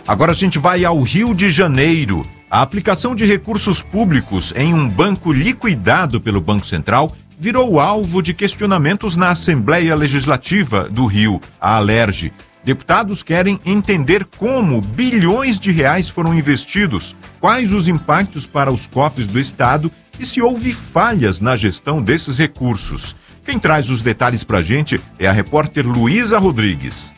Agora a gente vai ao Rio de Janeiro. A aplicação de recursos públicos em um banco liquidado pelo Banco Central virou alvo de questionamentos na Assembleia Legislativa do Rio, a Alerj. Deputados querem entender como bilhões de reais foram investidos, quais os impactos para os cofres do Estado e se houve falhas na gestão desses recursos. Quem traz os detalhes para a gente é a repórter Luísa Rodrigues.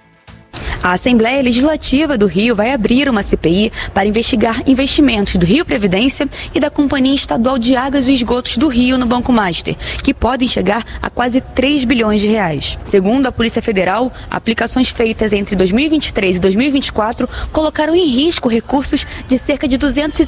A Assembleia Legislativa do Rio vai abrir uma CPI para investigar investimentos do Rio Previdência e da Companhia Estadual de Águas e Esgotos do Rio no Banco Master, que podem chegar a quase 3 bilhões de reais. Segundo a Polícia Federal, aplicações feitas entre 2023 e 2024 colocaram em risco recursos de cerca de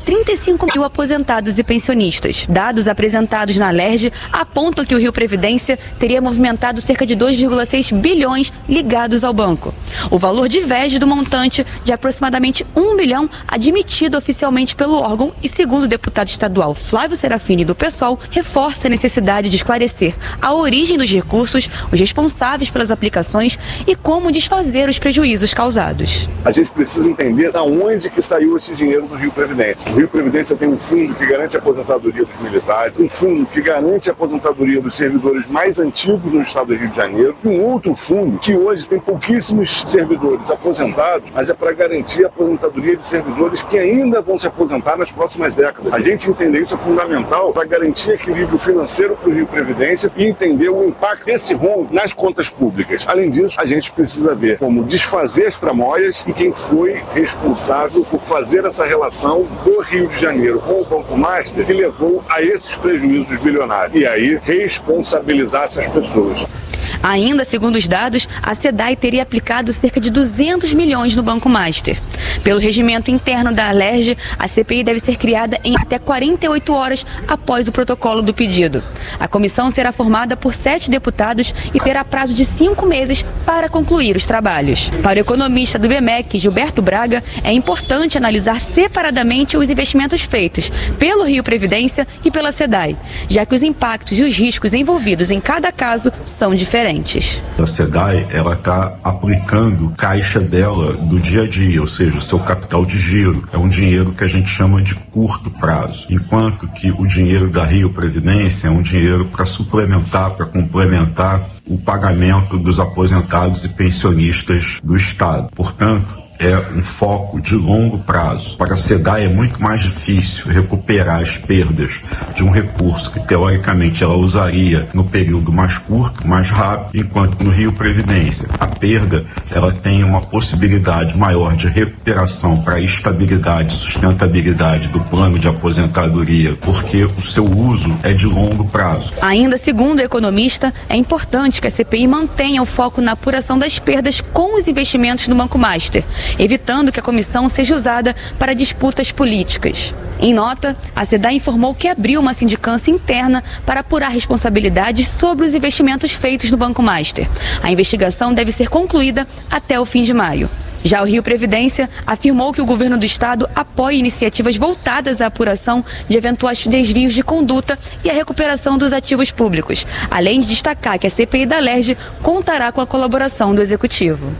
235 mil aposentados e pensionistas. Dados apresentados na Alerj apontam que o Rio Previdência teria movimentado cerca de 2,6 bilhões ligados ao banco. O valor diverge do montante de aproximadamente 1 bilhão admitido oficialmente pelo órgão e, segundo o deputado estadual Flávio Serafini do PSOL, reforça a necessidade de esclarecer a origem dos recursos, os responsáveis pelas aplicações e como desfazer os prejuízos causados. A gente precisa entender de onde que saiu esse dinheiro do Rio Previdência. O Rio Previdência tem um fundo que garante a aposentadoria dos militares, um fundo que garante a aposentadoria dos servidores mais antigos no estado do Rio de Janeiro e um outro fundo que hoje tem pouquíssimos servidores aposentados, mas é para garantir a aposentadoria de servidores que ainda vão se aposentar nas próximas décadas. A gente entender isso é fundamental para garantir equilíbrio financeiro para o Rio Previdência e entender o impacto desse rombo nas contas públicas. Além disso, a gente precisa ver como desfazer as tramóias e quem foi responsável por fazer essa relação do Rio de Janeiro com o Banco Master que levou a esses prejuízos bilionários. E aí, responsabilizar essas pessoas. Ainda, segundo os dados, a SEDAI teria aplicado cerca de 200 milhões no Banco Master. Pelo regimento interno da Alerj, a CPI deve ser criada em até 48 horas após o protocolo do pedido. A comissão será formada por 7 deputados e terá prazo de 5 meses para concluir os trabalhos. Para o economista do IBMEC, Gilberto Braga, é importante analisar separadamente os investimentos feitos pelo Rio Previdência e pela SEDAI, já que os impactos e os riscos envolvidos em cada caso são diferentes. A SEDAI, ela está aplicando caixa dela do dia a dia, ou seja, o seu capital de giro. É um dinheiro que a gente chama de curto prazo, enquanto que o dinheiro da Rio Previdência é um dinheiro para suplementar, para complementar o pagamento dos aposentados e pensionistas do Estado. Portanto, é um foco de longo prazo. Para a SEDAI é muito mais difícil recuperar as perdas de um recurso que, teoricamente, ela usaria no período mais curto, mais rápido, enquanto no Rio Previdência a perda ela tem uma possibilidade maior de recuperação para a estabilidade e sustentabilidade do plano de aposentadoria, porque o seu uso é de longo prazo. Ainda segundo o economista, é importante que a CPI mantenha o foco na apuração das perdas com os investimentos no Banco Master, evitando que a comissão seja usada para disputas políticas. Em nota, a SEDAI informou que abriu uma sindicância interna para apurar responsabilidades sobre os investimentos feitos no Banco Master. A investigação deve ser concluída até o fim de maio. Já o Rio Previdência afirmou que o governo do estado apoia iniciativas voltadas à apuração de eventuais desvios de conduta e à recuperação dos ativos públicos, além de destacar que a CPI da Alerj contará com a colaboração do Executivo.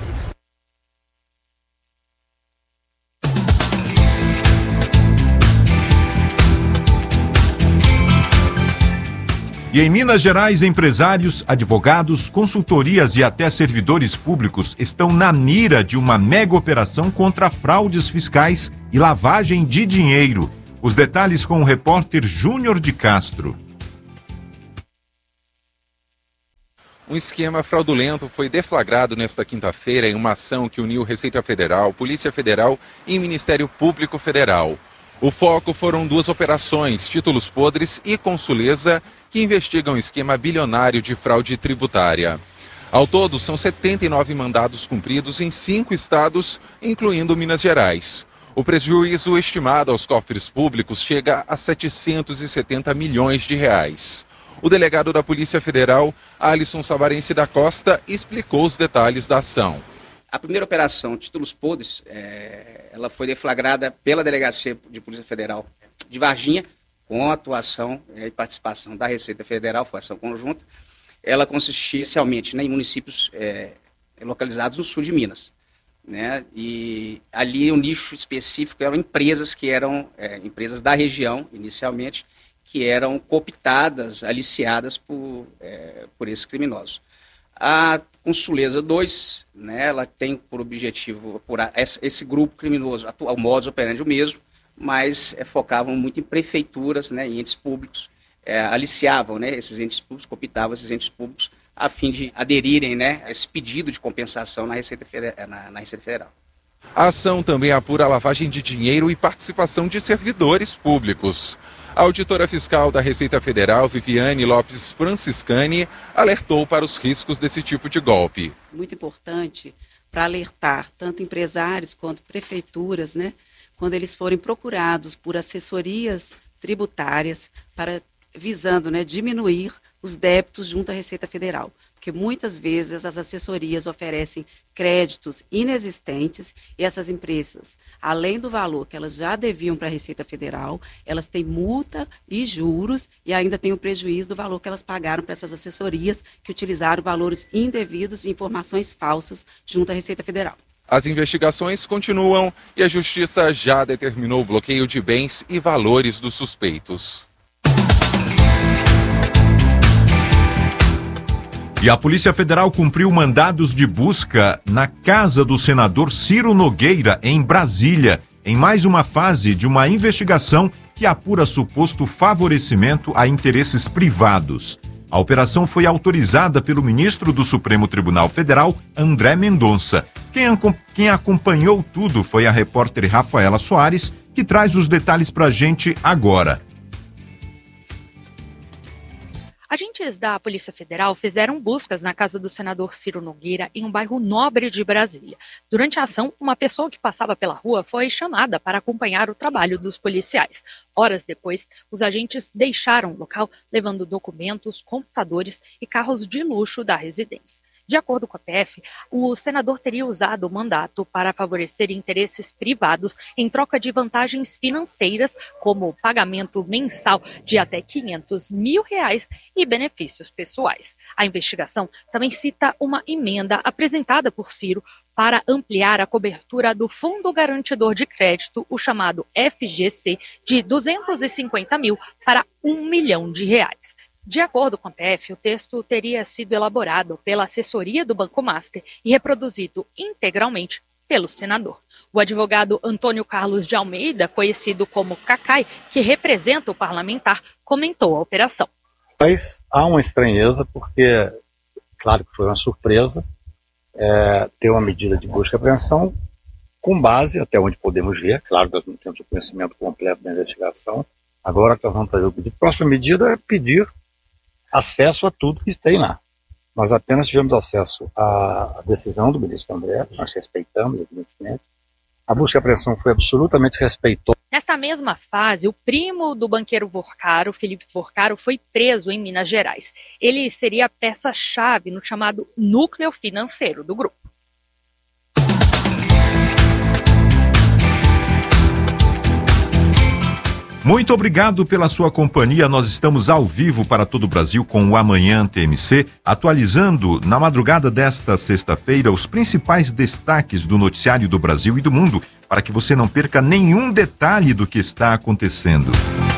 E em Minas Gerais, empresários, advogados, consultorias e até servidores públicos estão na mira de uma mega operação contra fraudes fiscais e lavagem de dinheiro. Os detalhes com o repórter Júnior de Castro. Um esquema fraudulento foi deflagrado nesta quinta-feira em uma ação que uniu Receita Federal, Polícia Federal e Ministério Público Federal. O foco foram 2 operações, Títulos Podres e Consuleza, que investigam um esquema bilionário de fraude tributária. Ao todo, são 79 mandados cumpridos em 5 estados, incluindo Minas Gerais. O prejuízo estimado aos cofres públicos chega a 770 milhões de reais. O delegado da Polícia Federal, Alisson Savarense da Costa, explicou os detalhes da ação. A primeira operação, Títulos Podres, ela foi deflagrada pela Delegacia de Polícia Federal de Varginha, com a atuação e participação da Receita Federal, foi ação conjunta. Ela consistia inicialmente em municípios localizados no sul de Minas. né? E ali o nicho específico eram empresas que eram empresas da região, inicialmente, que eram cooptadas, aliciadas por esses criminosos. A Consuleza 2, né, ela tem por objetivo apurar esse grupo criminoso, o modus operandi o mesmo, mas focavam muito em prefeituras, né, em entes públicos, aliciavam, né, esses entes públicos, cooptavam esses entes públicos a fim de aderirem, né, a esse pedido de compensação na Receita Federal. A ação também apura a lavagem de dinheiro e participação de servidores públicos. A auditora fiscal da Receita Federal, Viviane Lopes Franciscani, alertou para os riscos desse tipo de golpe. Muito importante para alertar tanto empresários quanto prefeituras, né, quando eles forem procurados por assessorias tributárias visando, né, diminuir os débitos junto à Receita Federal. Porque muitas vezes as assessorias oferecem créditos inexistentes e essas empresas, além do valor que elas já deviam para a Receita Federal, elas têm multa e juros e ainda têm o prejuízo do valor que elas pagaram para essas assessorias que utilizaram valores indevidos e informações falsas junto à Receita Federal. As investigações continuam e a Justiça já determinou o bloqueio de bens e valores dos suspeitos. E a Polícia Federal cumpriu mandados de busca na casa do senador Ciro Nogueira, em Brasília, em mais uma fase de uma investigação que apura suposto favorecimento a interesses privados. A operação foi autorizada pelo ministro do Supremo Tribunal Federal, André Mendonça. Quem acompanhou tudo foi a repórter Rafaela Soares, que traz os detalhes pra gente agora. Agentes da Polícia Federal fizeram buscas na casa do senador Ciro Nogueira em um bairro nobre de Brasília. Durante a ação, uma pessoa que passava pela rua foi chamada para acompanhar o trabalho dos policiais. Horas depois, os agentes deixaram o local, levando documentos, computadores e carros de luxo da residência. De acordo com a PF, o senador teria usado o mandato para favorecer interesses privados em troca de vantagens financeiras, como o pagamento mensal de até R$500 mil e benefícios pessoais. A investigação também cita uma emenda apresentada por Ciro para ampliar a cobertura do Fundo Garantidor de Crédito, o chamado FGC, de 250 mil para R$1 milhão. De acordo com a PF, o texto teria sido elaborado pela assessoria do Banco Master e reproduzido integralmente pelo senador. O advogado Antônio Carlos de Almeida, conhecido como Cacai, que representa o parlamentar, comentou a operação. Mas há uma estranheza porque, claro que foi uma surpresa, ter uma medida de busca e apreensão com base, até onde podemos ver, claro que nós não temos o conhecimento completo da investigação, agora que nós vamos fazer o pedido. A próxima medida é pedir acesso a tudo que tem lá. Nós apenas tivemos acesso à decisão do ministro André, nós respeitamos, evidentemente. A busca e apreensão foi absolutamente respeitosa. Nesta mesma fase, o primo do banqueiro Vorcaro, Felipe Vorcaro, foi preso em Minas Gerais. Ele seria a peça-chave no chamado núcleo financeiro do grupo. Muito obrigado pela sua companhia. Nós estamos ao vivo para todo o Brasil com o Amanhã TMC, atualizando na madrugada desta sexta-feira os principais destaques do noticiário do Brasil e do mundo, para que você não perca nenhum detalhe do que está acontecendo.